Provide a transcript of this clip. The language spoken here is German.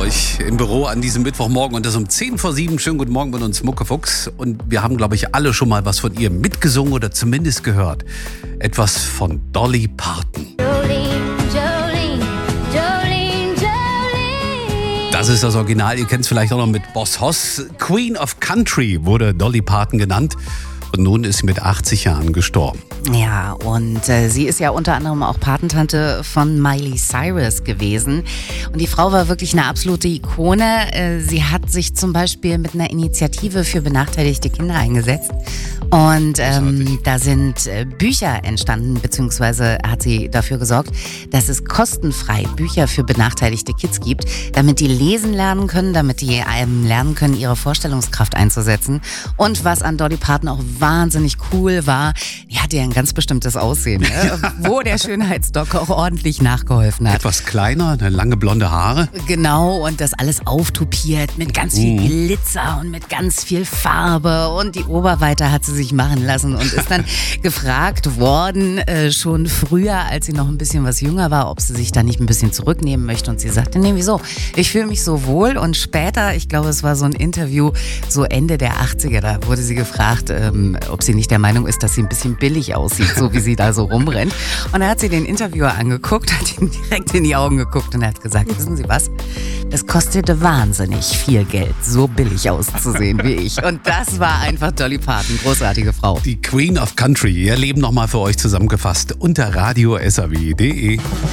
euch im Büro an diesem Mittwochmorgen und das um 6:50. Schönen guten Morgen mit uns Muckefuchs. Und wir haben, glaube ich, alle schon mal was von ihr mitgesungen oder zumindest gehört. Etwas von Dolly Parton. Das ist das Original. Ihr kennt es vielleicht auch noch mit Boss Hoss. Queen of Country wurde Dolly Parton genannt. Und nun ist sie mit 80 Jahren gestorben. Ja, und sie ist ja unter anderem auch Patentante von Miley Cyrus gewesen. Und die Frau war wirklich eine absolute Ikone. Sie hat sich zum Beispiel mit einer Initiative für benachteiligte Kinder eingesetzt. Und da sind Bücher entstanden, beziehungsweise hat sie dafür gesorgt, dass es kostenfrei Bücher für benachteiligte Kids gibt, damit die lesen lernen können, damit die lernen können, ihre Vorstellungskraft einzusetzen. Und was an Dolly Parton auch wahnsinnig cool war, die hatte ja ein ganz bestimmtes Aussehen, ne? Wo der Schönheitsdoc auch ordentlich nachgeholfen hat. Etwas kleiner, lange blonde Haare. Genau, und das alles auftupiert mit ganz viel Glitzer und mit ganz viel Farbe. Und die Oberweite hat sie sich machen lassen und ist dann gefragt worden, schon früher, als sie noch ein bisschen was jünger war, ob sie sich da nicht ein bisschen zurücknehmen möchte. Und sie sagte, nee, wieso? Ich fühle mich so wohl. Und später, ich glaube, es war so ein Interview, so Ende der 80er, da wurde sie gefragt, ob sie nicht der Meinung ist, dass sie ein bisschen billig aussieht, so wie sie da so rumrennt. Und da hat sie den Interviewer angeguckt, hat ihm direkt in die Augen geguckt und hat gesagt, wissen Sie was? Das kostete wahnsinnig viel Geld, so billig auszusehen wie ich. Und das war einfach Dolly Parton, großartige Frau. Die Queen of Country, ihr Leben nochmal für euch zusammengefasst unter radiosaw.de.